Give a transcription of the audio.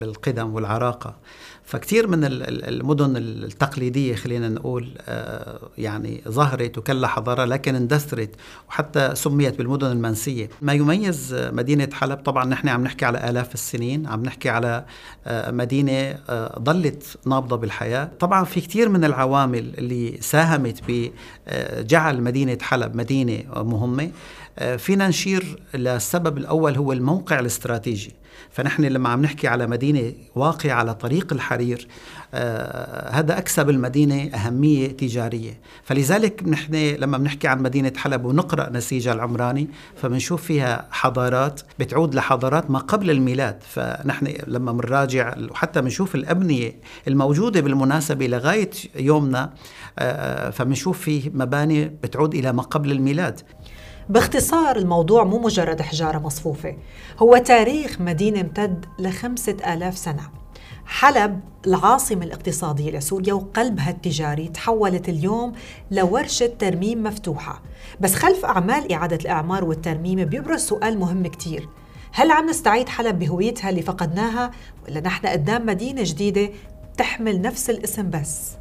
بالقدم والعراقة. فكتير من المدن التقليدية خلينا نقول يعني ظهرت وكلها حضارة لكن اندثرت وحتى سميت بالمدن المنسية. ما يميز مدينة حلب طبعا نحن عم نحكي على آلاف السنين، عم نحكي على مدينة ظلت نابضة بالحياة. طبعا في كتير من العوامل اللي ساهمت بجعل مدينة حلب مدينة مهمة. فينا نشير للسبب الأول هو الموقع الاستراتيجي. فنحن لما عم نحكي على مدينة واقعة على طريق الحرير هذا أكسب المدينة أهمية تجارية. فلذلك نحن لما بنحكي عن مدينة حلب ونقرأ نسيجها العمراني فبنشوف فيها حضارات بتعود لحضارات ما قبل الميلاد. فنحن لما بنراجع وحتى بنشوف الأبنية الموجودة بالمناسبة لغاية يومنا فبنشوف فيه مباني بتعود إلى ما قبل الميلاد. باختصار الموضوع مو مجرد حجارة مصفوفة، هو تاريخ مدينة امتد ل5000 سنة. حلب العاصمة الاقتصادية لسوريا وقلبها التجاري تحولت اليوم لورشة ترميم مفتوحة. بس خلف أعمال إعادة الإعمار والترميم بيبرز سؤال مهم كتير: هل عم نستعيد حلب بهويتها اللي فقدناها، ولا نحن قدام مدينة جديدة تحمل نفس الاسم بس؟